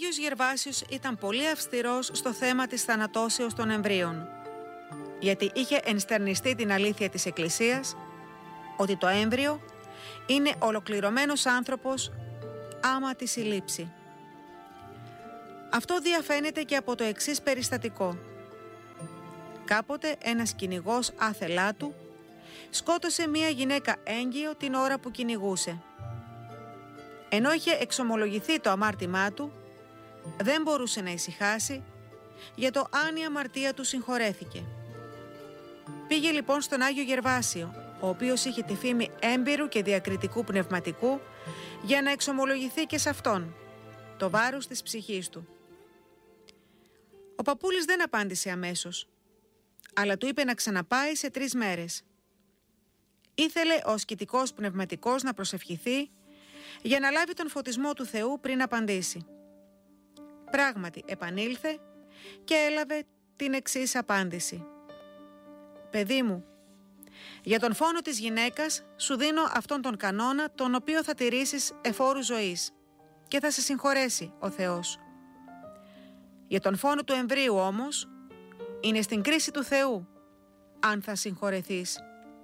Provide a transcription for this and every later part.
Άγιος Γερβάσιος ήταν πολύ αυστηρός στο θέμα της θανατώσεως των εμβρίων, γιατί είχε ενστερνιστεί την αλήθεια της Εκκλησίας ότι το έμβριο είναι ολοκληρωμένος άνθρωπος άμα τη συλλήψει. Αυτό διαφαίνεται και από το εξής περιστατικό. Κάποτε ένας κυνηγός άθελά του σκότωσε μία γυναίκα έγκυο την ώρα που κυνηγούσε. Ενώ είχε εξομολογηθεί το αμάρτημά του, δεν μπορούσε να ησυχάσει για το αν η αμαρτία του συγχωρέθηκε. Πήγε λοιπόν στον Άγιο Γερβάσιο, ο οποίος είχε τη φήμη έμπειρου και διακριτικού πνευματικού, για να εξομολογηθεί και σε αυτόν το βάρος της ψυχής του. Ο παππούλης δεν απάντησε αμέσως, αλλά του είπε να ξαναπάει σε 3 μέρες. Ήθελε ο ασκητικός πνευματικός να προσευχηθεί για να λάβει τον φωτισμό του Θεού πριν απαντήσει. Πράγματι επανήλθε και έλαβε την εξής απάντηση. «Παιδί μου, για τον φόνο της γυναίκας σου δίνω αυτόν τον κανόνα, τον οποίο θα τηρήσεις εφόρου ζωής και θα σε συγχωρέσει ο Θεός. Για τον φόνο του εμβρίου όμως είναι στην κρίση του Θεού αν θα συγχωρεθείς».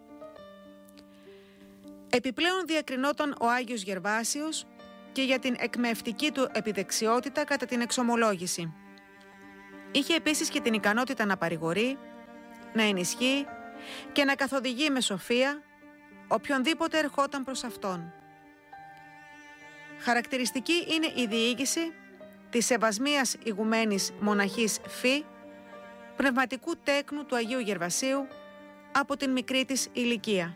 Επιπλέον διακρινόταν ο Άγιος Γερβάσιος και για την εκμευτική του επιδεξιότητα κατά την εξομολόγηση. Είχε επίσης και την ικανότητα να παρηγορεί, να ενισχύει και να καθοδηγεί με σοφία οποιονδήποτε ερχόταν προς αυτόν. Χαρακτηριστική είναι η διήγηση της σεβασμίας ηγουμένης μοναχής Φη, πνευματικού τέκνου του Αγίου Γερβασίου από την μικρή της ηλικία.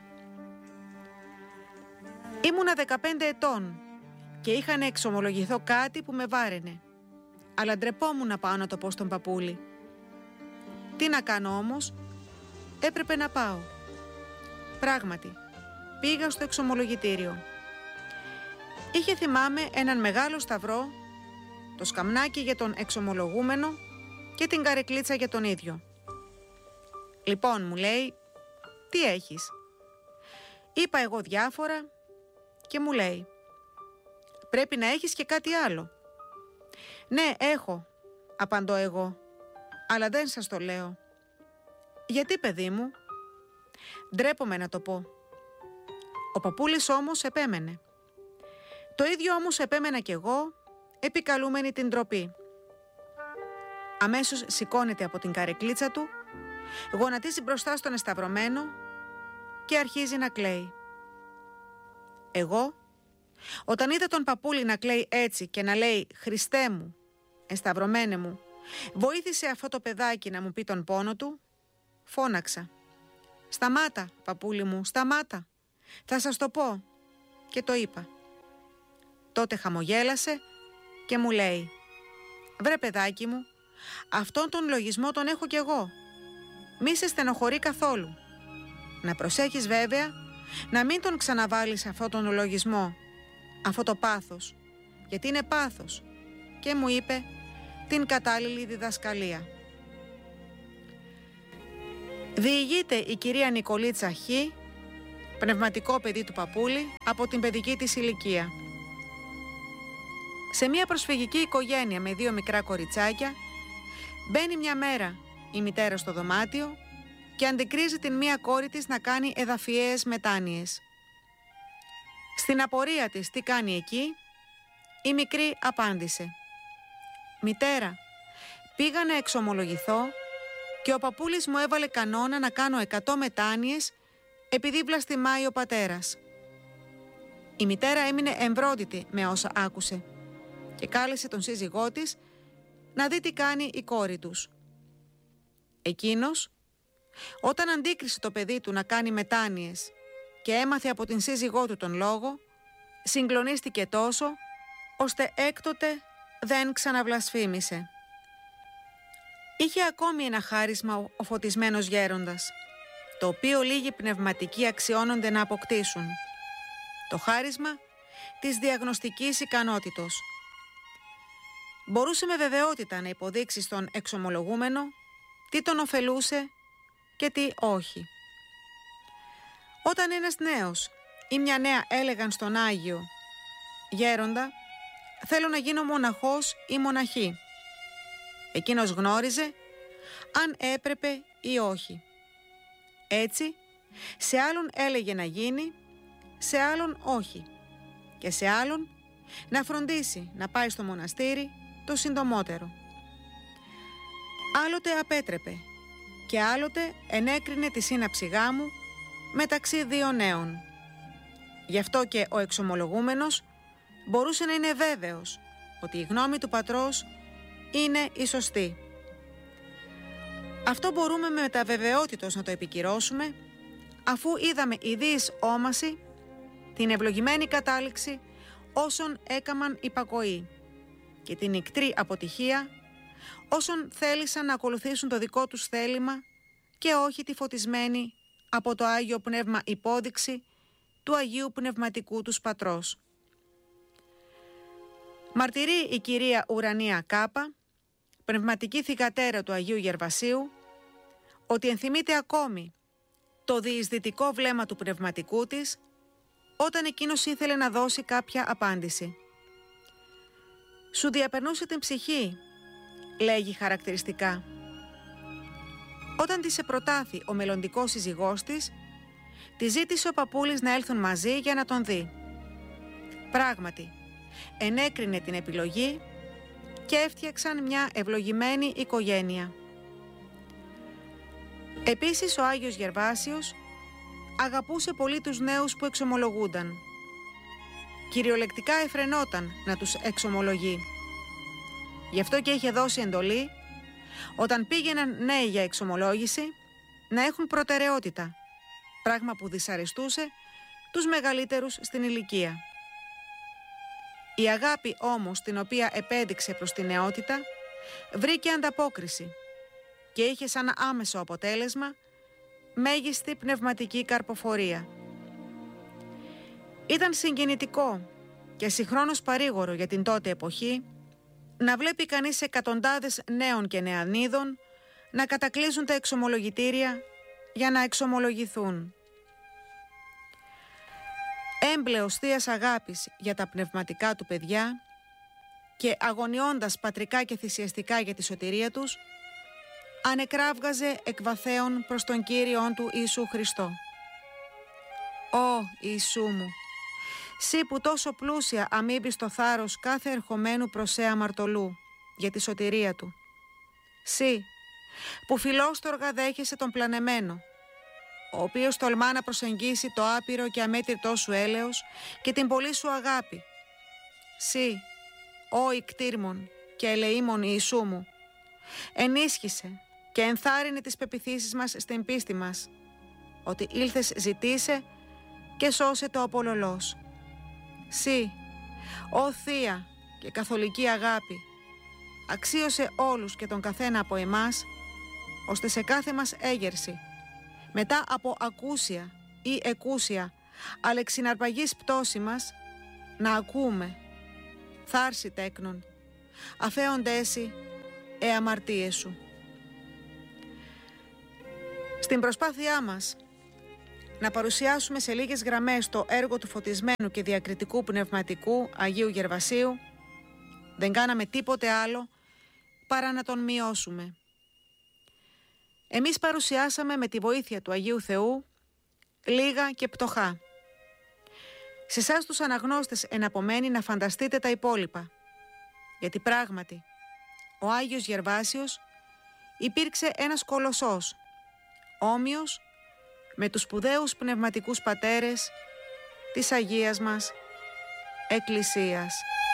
Ήμουνα 15 ετών και είχα να εξομολογηθώ κάτι που με βάραινε, αλλά ντρεπόμουν να πάω να το πω στον παππούλη. Τι να κάνω όμως, έπρεπε να πάω. Πράγματι, πήγα στο εξομολογητήριο. Είχε, θυμάμαι, έναν μεγάλο σταυρό, το σκαμνάκι για τον εξομολογούμενο και την καρεκλίτσα για τον ίδιο. Λοιπόν, μου λέει, τι έχεις? Είπα εγώ διάφορα και μου λέει, πρέπει να έχεις και κάτι άλλο. Ναι, έχω, απαντώ εγώ, αλλά δεν σας το λέω. Γιατί, παιδί μου? Ντρέπομαι να το πω. Ο παππούλης όμως επέμενε. Το ίδιο όμως επέμενα κι εγώ, επικαλούμενη την ντροπή. Αμέσως σηκώνεται από την καρεκλίτσα του, γονατίζει μπροστά στον εσταυρωμένο και αρχίζει να κλαίει. Εγώ, όταν είδα τον παππούλη να κλαίει έτσι και να λέει «Χριστέ μου, εσταυρωμένε μου, βοήθησε αυτό το παιδάκι να μου πει τον πόνο του», φώναξα «Σταμάτα, παππούλη μου, σταμάτα, θα σας το πω», και το είπα. Τότε χαμογέλασε και μου λέει «Βρε παιδάκι μου, αυτόν τον λογισμό τον έχω κι εγώ, μη σε στενοχωρεί καθόλου. Να προσέχεις βέβαια να μην τον ξαναβάλεις αυτόν τον λογισμό, αυτό το πάθος, γιατί είναι πάθος», και μου είπε την κατάλληλη διδασκαλία. Διηγείται η κυρία Νικολίτσα Χ, πνευματικό παιδί του παππούλη, από την παιδική της ηλικία. Σε μια προσφυγική οικογένεια με 2 μικρά κοριτσάκια, μπαίνει μια μέρα η μητέρα στο δωμάτιο και αντικρίζει την μία κόρη της να κάνει εδαφιαίες μετάνοιες. Στην απορία της τι κάνει εκεί, η μικρή απάντησε «Μητέρα, πήγα να εξομολογηθώ και ο παππούλης μου έβαλε κανόνα να κάνω 100 μετάνοιες επειδή βλαστημάει ο πατέρας». Η μητέρα έμεινε εμβρόντιτη με όσα άκουσε και κάλεσε τον σύζυγό της να δει τι κάνει η κόρη τους. Εκείνος, όταν αντίκρισε το παιδί του να κάνει μετάνοιες και έμαθε από την σύζυγό του τον λόγο, συγκλονίστηκε τόσο, ώστε έκτοτε δεν ξαναβλασφήμισε. Είχε ακόμη ένα χάρισμα ο φωτισμένος γέροντας, το οποίο λίγοι πνευματικοί αξιώνονται να αποκτήσουν. Το χάρισμα της διαγνωστικής ικανότητος. Μπορούσε με βεβαιότητα να υποδείξει στον εξομολογούμενο τι τον ωφελούσε και τι όχι. Όταν ένας νέος ή μια νέα έλεγαν στον Άγιο «Γέροντα, θέλω να γίνω μοναχός ή μοναχή. Εκείνος γνώριζε αν έπρεπε ή όχι. Έτσι, σε άλλον έλεγε να γίνει, σε άλλον όχι. Και σε άλλον να φροντίσει να πάει στο μοναστήρι το συντομότερο. Άλλοτε απέτρεπε και άλλοτε ενέκρινε τη σύναψη γάμου μεταξύ δύο νέων. Γι' αυτό και ο εξομολογούμενος μπορούσε να είναι βέβαιος ότι η γνώμη του πατρός είναι η σωστή. Αυτό μπορούμε με μεταβεβαιότητος να το επικυρώσουμε, αφού είδαμε ιδίης όμαση την ευλογημένη κατάληξη όσων έκαμαν υπακοή και την ικτρή αποτυχία όσων θέλησαν να ακολουθήσουν το δικό τους θέλημα και όχι τη φωτισμένη από το Άγιο Πνεύμα υπόδειξη του Αγίου Πνευματικού τους Πατρός. Μαρτυρεί η κυρία Ουρανία Κάπα, πνευματική θυγατέρα του Αγίου Γερβασίου, ότι ενθυμείται ακόμη το διεισδυτικό βλέμμα του πνευματικού της όταν εκείνος ήθελε να δώσει κάποια απάντηση. «Σου διαπερνούσε την ψυχή», λέγει χαρακτηριστικά. Όταν της επροτάθη ο μελλοντικός σύζυγός της, τη ζήτησε ο παππούλης να έλθουν μαζί για να τον δει. Πράγματι, ενέκρινε την επιλογή και έφτιαξαν μια ευλογημένη οικογένεια. Επίσης, ο Άγιος Γερβάσιος αγαπούσε πολύ τους νέους που εξομολογούνταν. Κυριολεκτικά εφρενόταν να τους εξομολογεί. Γι' αυτό και είχε δώσει εντολή, όταν πήγαιναν νέοι για εξομολόγηση, να έχουν προτεραιότητα, πράγμα που δυσαρεστούσε τους μεγαλύτερους στην ηλικία. Η αγάπη όμως την οποία επέδειξε προς τη νεότητα βρήκε ανταπόκριση και είχε σαν άμεσο αποτέλεσμα μέγιστη πνευματική καρποφορία. Ήταν συγκινητικό και συγχρόνως παρήγορο για την τότε εποχή να βλέπει κανείς εκατοντάδες νέων και νεανίδων να κατακλείζουν τα εξομολογητήρια για να εξομολογηθούν. Έμπλεος θείας αγάπης για τα πνευματικά του παιδιά και αγωνιώντας πατρικά και θυσιαστικά για τη σωτηρία τους, ανεκράβγαζε εκ βαθέων προς τον Κύριον του Ιησού Χριστό. «Ω Ιησού μου, Συ που τόσο πλούσια αμείβεις το θάρρος κάθε ερχομένου προς σε αμαρτωλού για τη σωτηρία του. Συ που φιλόστοργα δέχεσαι τον πλανεμένο, ο οποίος τολμά να προσεγγίσει το άπειρο και αμέτρητό σου έλεος και την πολύ σου αγάπη. Συ, ο ικτήρμον και ελεήμον Ιησού μου, ενίσχυσε και ενθάρρυνε τις πεποιθήσεις μας στην πίστη μας, ότι ήλθες ζητήσε και σώσε το απολωλός. Συ, ο Θεία και καθολική αγάπη, αξίωσε όλους και τον καθένα από εμάς, ώστε σε κάθε μας έγερση, μετά από ακούσια ή εκούσια αλεξιναρπαγής πτώση μας, να ακούμε, θάρση τέκνον, αφέοντέσι αμαρτίες σου. Στην προσπάθειά μας να παρουσιάσουμε σε λίγες γραμμές το έργο του φωτισμένου και διακριτικού πνευματικού Αγίου Γερβασίου, δεν κάναμε τίποτε άλλο παρά να τον μειώσουμε. Εμείς παρουσιάσαμε με τη βοήθεια του Αγίου Θεού λίγα και πτωχά. Σε εσάς τους αναγνώστες εναπομένει να φανταστείτε τα υπόλοιπα, γιατί πράγματι ο Άγιος Γερβάσιος υπήρξε ένας κολοσσός, όμοιος με τους σπουδαίους πνευματικούς πατέρες της Αγίας μας Εκκλησίας.